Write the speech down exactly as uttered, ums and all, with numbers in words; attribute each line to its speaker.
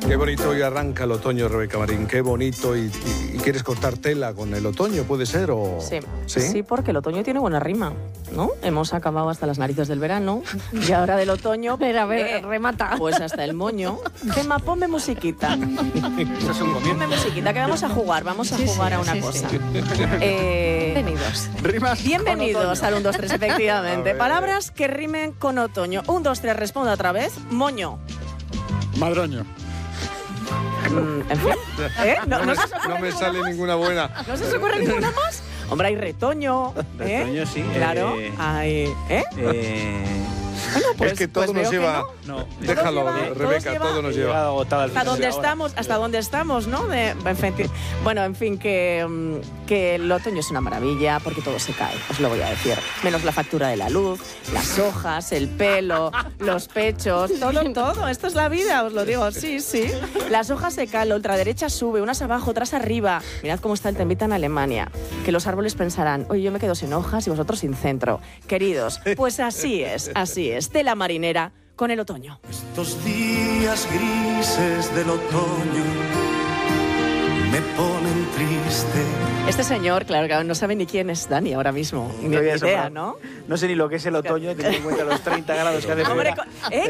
Speaker 1: Qué bonito hoy arranca el otoño, Rebeca Marín, qué bonito. ¿Y, y, y quieres cortar tela con el otoño, puede ser? O...
Speaker 2: Sí.
Speaker 1: sí,
Speaker 2: sí, porque el otoño tiene buena rima, ¿no? Hemos acabado hasta las narices del verano y ahora del otoño...
Speaker 3: Pero a ver,
Speaker 2: eh,
Speaker 3: remata.
Speaker 2: Pues hasta el moño. Gemma, ponme musiquita.
Speaker 1: Eso es un comienzo.
Speaker 2: Ponme musiquita, que vamos a jugar, vamos a
Speaker 3: Sí,
Speaker 2: jugar
Speaker 3: sí,
Speaker 2: a una
Speaker 3: sí,
Speaker 2: cosa.
Speaker 3: sí.
Speaker 2: Eh,
Speaker 3: Bienvenidos.
Speaker 1: Rimas
Speaker 2: Bienvenidos
Speaker 1: con
Speaker 2: al uno, dos, tres,
Speaker 1: A
Speaker 2: efectivamente.
Speaker 1: ver.
Speaker 2: Palabras que rimen con otoño. un, dos, tres, responde otra vez. Moño.
Speaker 4: Madroño.
Speaker 2: Mm, en fin. ¿Eh?
Speaker 1: No,
Speaker 2: ¿No,
Speaker 1: me,
Speaker 2: no se os ocurre
Speaker 1: no me
Speaker 2: ninguna
Speaker 1: sale
Speaker 2: más?
Speaker 1: ninguna buena.
Speaker 2: ¿No se os ocurre ninguna más? Hombre, hay retoño. ¿eh?
Speaker 5: Retoño, sí,
Speaker 2: Claro,
Speaker 5: eh,
Speaker 2: hay... ¿Eh?
Speaker 5: Eh,
Speaker 2: Bueno, pues,
Speaker 1: es que todo
Speaker 2: pues
Speaker 1: nos
Speaker 2: veo que
Speaker 1: lleva...
Speaker 2: no.
Speaker 5: no,
Speaker 1: Déjalo,
Speaker 2: lleva- todos
Speaker 1: Rebeca,
Speaker 2: lleva-
Speaker 1: todo nos
Speaker 5: he
Speaker 1: lleva.
Speaker 5: llegado agotado al
Speaker 2: Hasta
Speaker 5: final.
Speaker 2: dónde
Speaker 5: Ahora.
Speaker 2: estamos, hasta dónde estamos, ¿no? De, en fin, bueno, en fin, que, mm, que el otoño es una maravilla porque todo se cae, os lo voy a decir. Menos la factura de la luz, las hojas, el pelo, los pechos, todo, todo. Esto es la vida, os lo digo, sí, sí. Las hojas se caen, la ultraderecha sube, unas abajo, otras arriba. Mirad cómo está el temita en Alemania. Que los árboles pensarán, oye, yo me quedo sin hojas y vosotros sin centro. Queridos, pues así es, así es. Tela marinera con el otoño.
Speaker 6: Estos días grises del otoño me ponen triste.
Speaker 2: Este señor, claro, que no sabe ni quién es Dani ahora mismo. Ni
Speaker 5: Estoy
Speaker 2: idea,
Speaker 5: asombrado.
Speaker 2: ¿no?
Speaker 5: No sé ni lo que es el otoño, teniendo en cuenta los treinta grados que hace
Speaker 2: Hombre,
Speaker 5: fuera.
Speaker 2: ¿eh?